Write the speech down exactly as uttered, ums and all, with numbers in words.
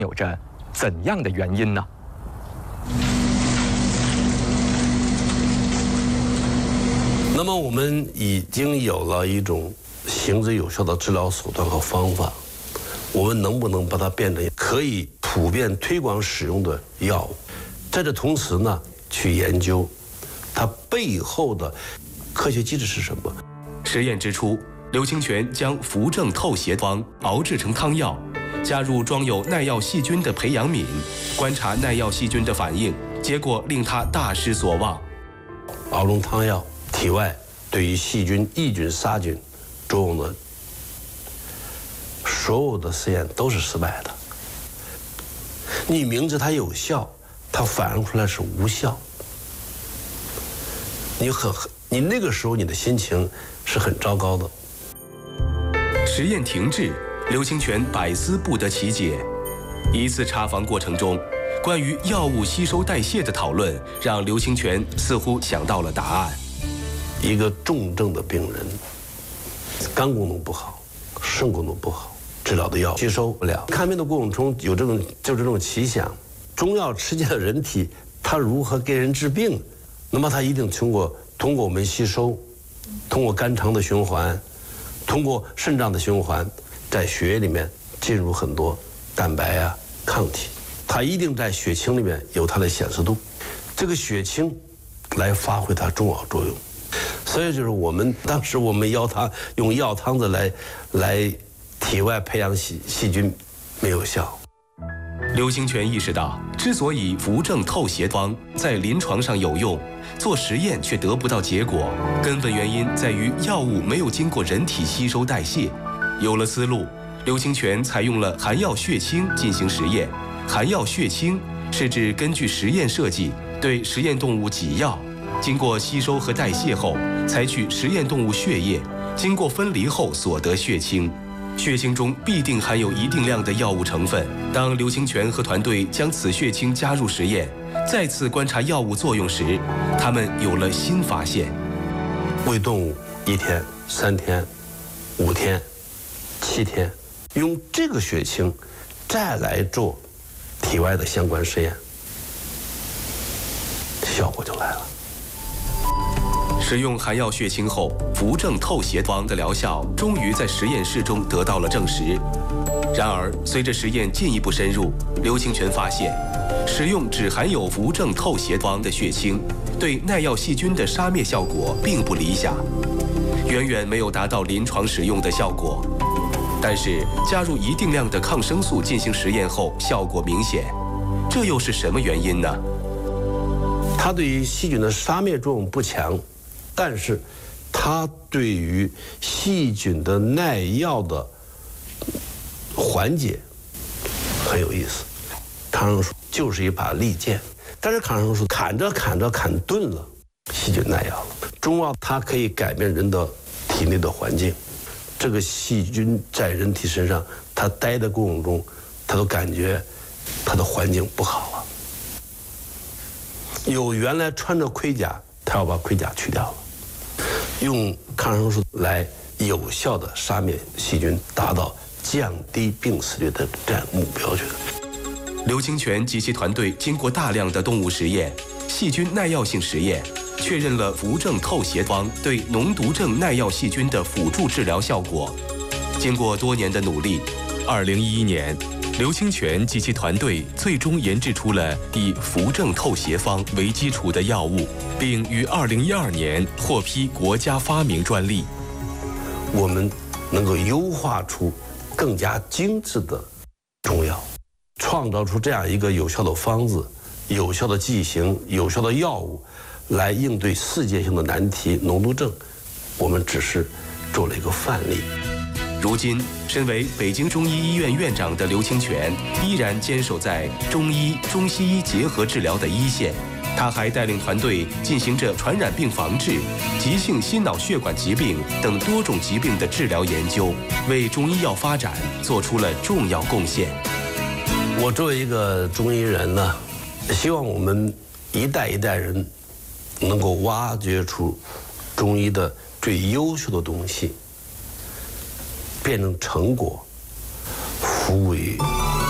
有着怎样的原因呢？ 那么我们已经有了一种行之有效的治疗手段和方法，我们能不能把它变成可以普遍推广使用的药物？在这同时呢，去研究它背后的科学机制是什么。 实验之初，刘清泉将扶正透协方熬制成汤药，加入装有耐药细菌的培养皿，观察耐药细菌的反应，结果令他大失所望。 熬成汤药，体外对于细菌、抑菌、杀菌作用的所有的实验都是失败的。你明知它有效，它反映出来是无效。你很，你那个时候你的心情是很糟糕的。 实验停滞，刘清泉百思不得其解。一次查房过程中，关于药物吸收代谢的讨论，让刘清泉似乎想到了答案。 一个重症的病人，肝功能不好，肾功能不好，治疗的药吸收不了。看病的过程中有这种就这种奇想，中药吃进了人体，它如何给人治病？那么它一定通过通过我们吸收，通过肝肠的循环，通过肾脏的循环，在血液里面进入很多蛋白啊、抗体，它一定在血清里面有它的显示度，这个血清来发挥它重要作用。所以就是我们当时我们药汤用药汤子来来体外培养细细菌没有效。 刘清泉意识到，之所以扶正透协方在临床上有用，做实验却得不到结果，根本原因在于药物没有经过人体吸收代谢。有了思路，刘清泉采用了含药血清进行实验。含药血清是指根据实验设计对实验动物给药，经过吸收和代谢后，采取实验动物血液，经过分离后所得血清。血清中必定含有一定量的药物成分。当刘清泉和团队将此血清加入实验，再次观察药物作用时，他们有了新发现。 喂动物一天、三天、五天、七天，用这个血清再来做体外的相关实验，效果就来了。 使用含药血清后，扶正透协方的疗效终于在实验室中得到了证实。然而，随着实验进一步深入，刘清泉发现，使用只含有扶正透协方的血清，对耐药细菌的杀灭效果并不理想，远远没有达到临床使用的效果。但是，加入一定量的抗生素进行实验后，效果明显。这又是什么原因呢？ 它对于细菌的杀灭作用不强，但是它对于细菌的耐药的缓解很有意思。抗生素就是一把利剑，但是抗生素砍着砍着砍钝了，细菌耐药了。中药它可以改变人的体内的环境，这个细菌在人体身上，它待的过程中，它都感觉它的环境不好了。有原来穿着盔甲，它要把盔甲去掉了，用抗生素来有效的杀灭细菌，达到降低病死率的这样目标去了。 刘清泉及其团队经过大量的动物实验、细菌耐药性实验，确认了扶正透协方对脓毒症耐药细菌的辅助治疗效果。经过多年的努力，二零一一年，刘清泉及其团队最终研制出了以扶正透协方为基础的药物，并于二零一二年获批国家发明专利。 我们能够优化出更加精致的中药，创造出这样一个有效的方子、有效的剂型、有效的药物，来应对世界性的难题脓毒症。我们只是做了一个范例。 如今，身为北京中医医院院长的刘清泉依然坚守在中医、中西医结合治疗的一线。他还带领团队进行着传染病防治、急性心脑血管疾病等多种疾病的治疗研究，为中医药发展做出了重要贡献。 我作为一个中医人呢，希望我们一代一代人能够挖掘出中医的最优秀的东西，变成成果，服务于